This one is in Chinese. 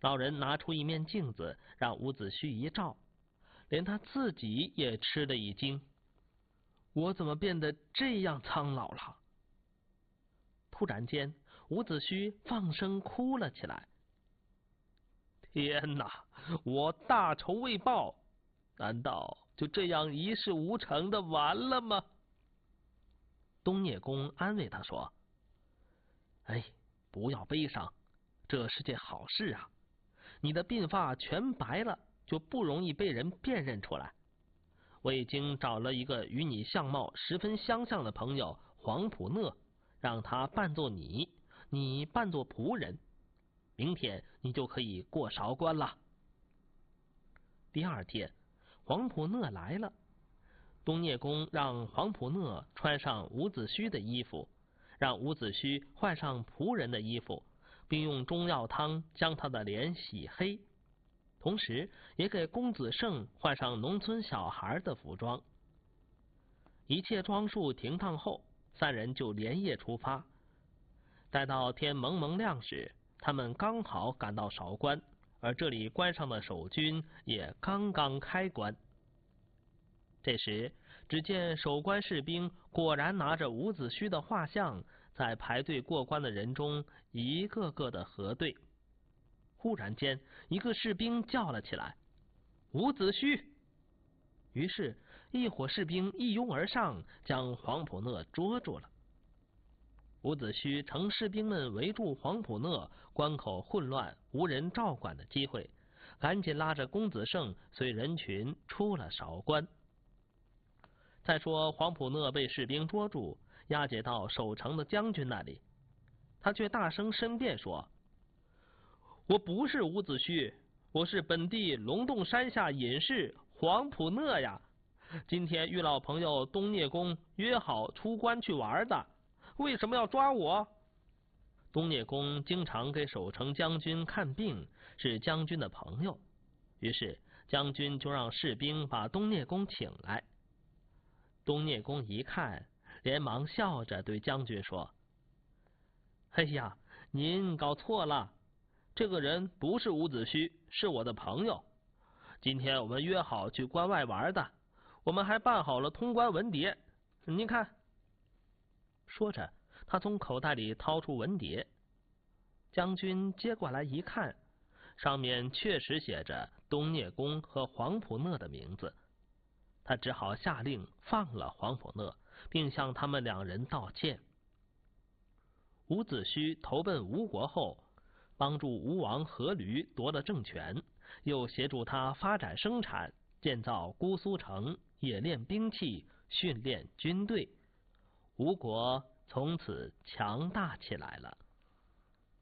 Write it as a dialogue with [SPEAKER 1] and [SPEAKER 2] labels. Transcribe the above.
[SPEAKER 1] 老人拿出一面镜子，让伍子胥一照，连他自己也吃了一惊。我怎么变得这样苍老了？突然间，伍子胥放声哭了起来。天哪，我大仇未报，难道就这样一事无成的完了吗？东聂公安慰他说：哎，不要悲伤，这是件好事啊！你的鬓发全白了，就不容易被人辨认出来。我已经找了一个与你相貌十分相像的朋友黄甫讷，让他扮作你，你扮作仆人，明天你就可以过韶关了。第二天，黄甫讷来了，东聂公让黄甫讷穿上伍子胥的衣服，让伍子胥换上仆人的衣服，并用中药汤将他的脸洗黑，同时也给公子胜换上农村小孩的服装。一切装束停当后，三人就连夜出发。待到天蒙蒙亮时，他们刚好赶到韶关，而这里关上的守军也刚刚开关。这时，只见守关士兵果然拿着伍子胥的画像，在排队过关的人中一个个的核对。忽然间，一个士兵叫了起来：伍子胥！于是，一伙士兵一拥而上，将黄甫讷捉住了。伍子胥乘士兵们围住黄甫讷，关口混乱无人照管的机会，赶紧拉着公子胜随人群出了韶关。再说黄甫讷被士兵捉住，押解到守城的将军那里，他却大声申辩说：我不是伍子胥，我是本地龙洞山下隐士黄甫讷呀！今天与老朋友东聂公约好出关去玩的，为什么要抓我？东聂公经常给守城将军看病，是将军的朋友，于是将军就让士兵把东聂公请来。东聂公一看，连忙笑着对将军说：哎呀，您搞错了，这个人不是伍子胥，是我的朋友。今天我们约好去关外玩的，我们还办好了通关文牒，您看。说着，他从口袋里掏出文牒，将军接过来一看，上面确实写着东聂公和黄甫讷的名字。他只好下令放了黄甫讷，并向他们两人道歉。伍子胥投奔吴国后，帮助吴王阖闾夺了政权，又协助他发展生产，建造姑苏城，冶炼兵器，训练军队。吴国从此强大起来了。